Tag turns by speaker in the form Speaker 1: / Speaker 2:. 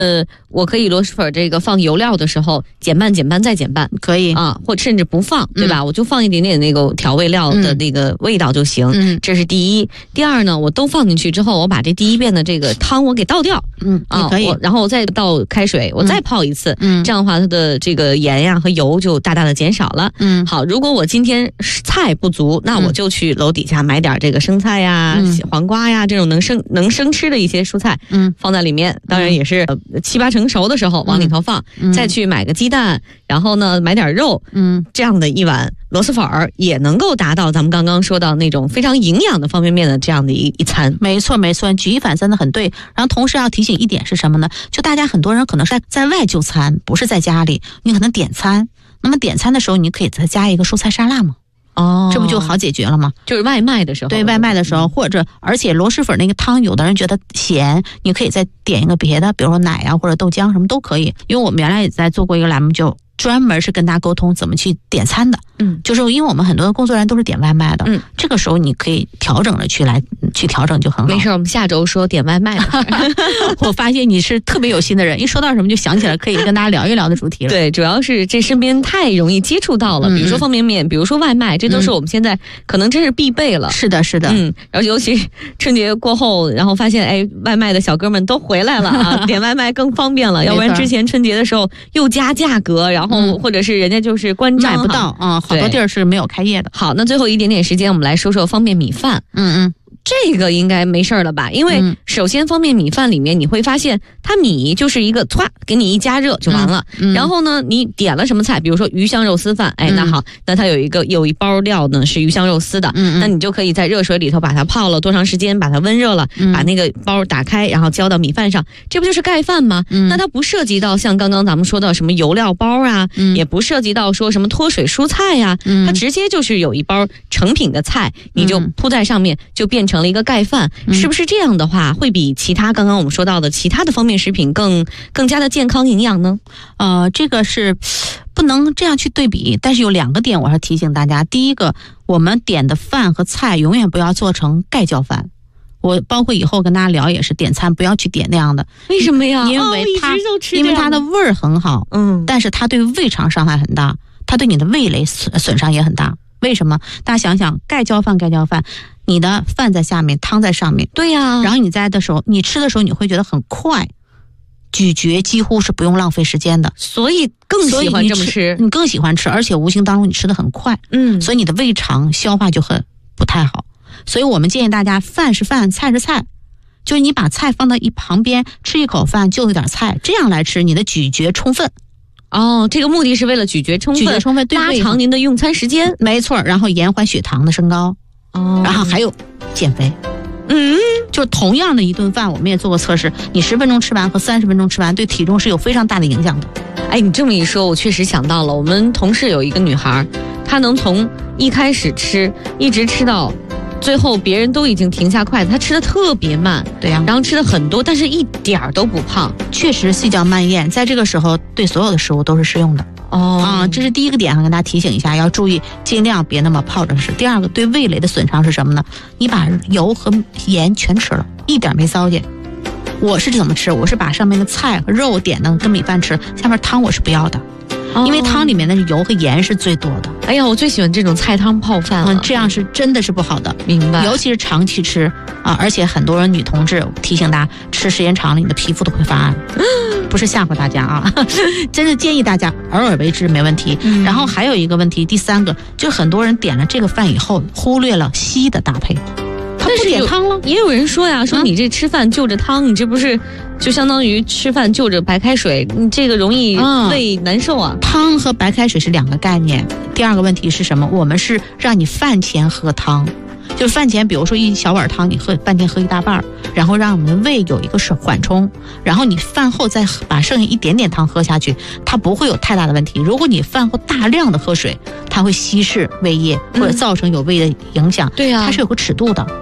Speaker 1: 我可以螺蛳粉这个放油料的时候减半再减半，
Speaker 2: 可以
Speaker 1: 啊，或甚至不放，对吧？我就放一点点那个调味料的那个味道就行。这是第一。第二呢，我都放进去之后，我把这第一遍的这个汤我给倒掉，
Speaker 2: 也可以。
Speaker 1: 然后我再倒开水，我再泡一次，这样的话它的这个盐呀和油就大大的减少了。好，如果我今天菜不足，那我就去楼底下买点这个生菜呀、黄瓜呀这种能生吃的一些蔬菜，放在里面。当然也是7、8成熟的时候往里头放，再去买个鸡蛋，然后呢买点肉，这样的一碗螺蛳粉儿也能够达到咱们刚刚说到那种非常营养的方便面的这样的一餐。
Speaker 2: 没错，举一反三的很对。然后同时要提醒一点是什么呢？就大家很多人可能是在外就餐，不是在家里，你可能点餐。那么点餐的时候，你可以再加一个蔬菜沙拉嘛。这不就好解决了吗？
Speaker 1: 就是外卖的时候，
Speaker 2: 对，外卖的时候，或者而且螺蛳粉那个汤，有的人觉得咸，你可以再点一个别的，比如说奶啊或者豆浆什么都可以。因为我们原来也在做过一个栏目，就专门是跟大家沟通怎么去点餐的。就是因为我们很多的工作人员都是点外卖的，这个时候你可以调整着去调整就很好。
Speaker 1: 没事，我们下周说点外卖的。
Speaker 2: 我发现你是特别有心的人，一说到什么就想起来可以跟大家聊一聊的主题了。
Speaker 1: 对，主要是这身边太容易接触到了，比如说方便面，比如说外卖，这都是我们现在可能真是必备了。
Speaker 2: 是的。
Speaker 1: 然后尤其春节过后，然后发现外卖的小哥们都回来了啊，点外卖更方便了。要不然之前春节的时候又加价格，然后或者是人家就是关张
Speaker 2: 买不到啊，好多地儿是没有开业的。
Speaker 1: 好，那最后一点点时间，我们来说说方便米饭。这个应该没事了吧？因为首先方便米饭里面你会发现它米就是一个歘给你一加热就完了，然后呢你点了什么菜，比如说鱼香肉丝饭，那好，那它有一包料呢是鱼香肉丝的，那你就可以在热水里头把它泡了多长时间，把它温热了，把那个包打开，然后浇到米饭上，这不就是盖饭吗？那它不涉及到像刚刚咱们说到什么油料包啊，也不涉及到说什么脱水蔬菜呀，它直接就是有一包成品的菜，你就铺在上面，就变成了一个盖饭。是不是这样的话会比其他刚刚我们说到的其他的方便食品更加的健康营养呢？
Speaker 2: 这个是不能这样去对比，但是有2个点我要提醒大家。第一个，我们点的饭和菜永远不要做成盖浇饭。我包括以后跟大家聊也是，点餐不要去点那样的。
Speaker 1: 为什么呀？
Speaker 2: 因为它的味儿很好，但是它对胃肠伤害很大，它对你的味蕾损伤也很大。为什么？大家想想，盖浇饭，你的饭在下面，汤在上面，
Speaker 1: 对呀，
Speaker 2: 然后你吃的时候你会觉得很快，咀嚼几乎是不用浪费时间的，
Speaker 1: 所以更喜欢这么吃。
Speaker 2: 你更喜欢吃，而且无形当中你吃的很快，所以你的胃肠消化就很不太好。所以我们建议大家，饭是饭，菜是菜，就是你把菜放到旁边，吃一口饭就有点菜，这样来吃，你的咀嚼充分。
Speaker 1: 这个目的是为了咀嚼充分，拉长您的用餐时间。
Speaker 2: 没错，然后延缓血糖的升高。然后还有减肥。就同样的一顿饭，我们也做过测试，你10分钟吃完和30分钟吃完，对体重是有非常大的影响的。
Speaker 1: 你这么一说，我确实想到了，我们同事有一个女孩，她能从一开始吃一直吃到最后别人都已经停下筷子，她吃的特别慢。
Speaker 2: 对呀，
Speaker 1: 然后吃的很多，但是一点儿都不胖。
Speaker 2: 确实细嚼慢咽，在这个时候对所有的食物都是适用的。这是第一个点，跟大家提醒一下，要注意尽量别那么泡着吃。第二个，对味蕾的损伤是什么呢？你把油和盐全吃了，一点没糟践。我是怎么吃？我是把上面的菜和肉点的跟米饭吃，下面汤我是不要的，因为汤里面的油和盐是最多的。
Speaker 1: 我最喜欢这种菜汤泡饭了。
Speaker 2: 这样是真的是不好的。
Speaker 1: 明白。
Speaker 2: 尤其是长期吃而且很多人女同志提醒大家，吃时间长了你的皮肤都会发暗。不是吓唬大家啊，真的建议大家偶尔为之没问题。然后还有一个问题，第3个，就是很多人点了这个饭以后忽略了稀的搭配，他不点汤了。
Speaker 1: 也有人说呀，说你这吃饭就着汤，你这不是就相当于吃饭就着白开水，你这个容易胃难受啊。
Speaker 2: 汤和白开水是2个概念。第2个问题是什么？我们是让你饭前喝汤，就是饭前比如说1小碗汤，你饭前喝1大半，然后让我们的胃有一个缓冲，然后你饭后再把剩下一点点汤喝下去，它不会有太大的问题。如果你饭后大量的喝水，它会稀释胃液或者造成有胃的影响。
Speaker 1: 对呀，
Speaker 2: 它是有个尺度的。